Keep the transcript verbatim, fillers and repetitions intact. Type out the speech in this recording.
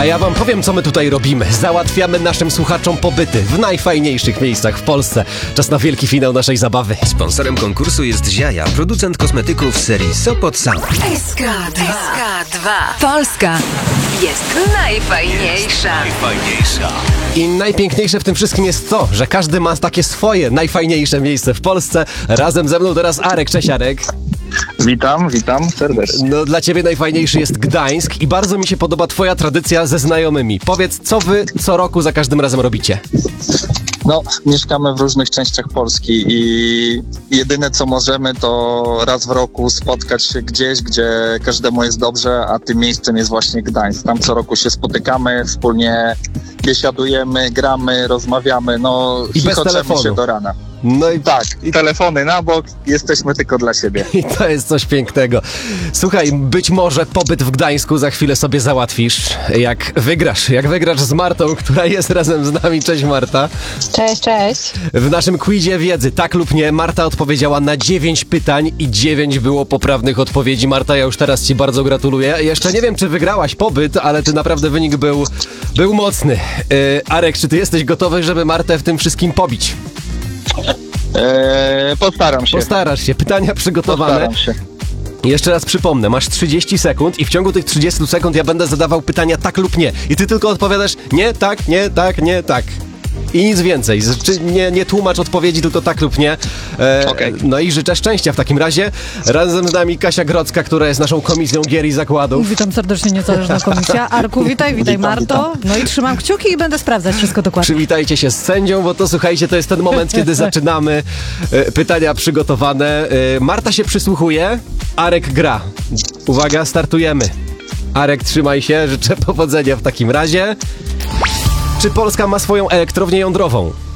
A ja wam powiem, co my tutaj robimy. Załatwiamy naszym słuchaczom pobyty w najfajniejszych miejscach w Polsce. Czas na wielki finał naszej zabawy. Sponsorem konkursu jest Ziaja, producent kosmetyków serii Sopot Sound. S K dwa. Polska jest najfajniejsza. Najfajniejsza. I najpiękniejsze w tym wszystkim jest to, że każdy ma takie swoje najfajniejsze miejsce w Polsce. Razem ze mną teraz Arek. Cześć, Arek. Witam, witam serdecznie. No, dla ciebie najfajniejszy jest Gdańsk i bardzo mi się podoba twoja tradycja ze znajomymi. Powiedz, co wy co roku za każdym razem robicie? No, mieszkamy w różnych częściach Polski i jedyne co możemy to raz w roku spotkać się gdzieś, gdzie każdemu jest dobrze, a tym miejscem jest właśnie Gdańsk. Tam co roku się spotykamy, wspólnie biesiadujemy, gramy, rozmawiamy, no I bez chichoczemy telefonu. się do rana. No i Tak, i telefony na bok, jesteśmy tylko dla siebie. I to jest coś pięknego. Słuchaj, być może pobyt w Gdańsku za chwilę sobie załatwisz, jak wygrasz. Jak wygrasz z Martą, która jest razem z nami. Cześć, Marta. Cześć, cześć. W naszym quizie wiedzy, tak lub nie, Marta odpowiedziała na dziewięć pytań i dziewięć było poprawnych odpowiedzi. Marta, ja już teraz ci bardzo gratuluję. Jeszcze nie wiem, czy wygrałaś pobyt, ale ty naprawdę wynik był, był mocny. Yy, Arek, czy ty jesteś gotowy, żeby Martę w tym wszystkim pobić? Eee, postaram się. Postarasz się. Pytania przygotowane. Postaram się. Jeszcze raz przypomnę, masz trzydzieści sekund i w ciągu tych trzydziestu sekund ja będę zadawał pytania tak lub nie. I ty tylko odpowiadasz nie, tak, nie, tak, nie, tak. I nic więcej. Z- Czy nie, nie tłumacz odpowiedzi, tylko tak lub nie. E, Okej. No i życzę szczęścia w takim razie. Razem z nami Kasia Grodzka, która jest naszą komisją gier i zakładów. Witam serdecznie, Niezależna Komisja. Arku, witaj, witaj Marto. No i trzymam kciuki i będę sprawdzać wszystko dokładnie. Przywitajcie się z sędzią, bo to słuchajcie, to jest ten moment, kiedy zaczynamy. E, pytania przygotowane. E, Marta się przysłuchuje, Arek gra. Uwaga, startujemy. Arek, trzymaj się, życzę powodzenia w takim razie. Czy Polska ma swoją elektrownię jądrową?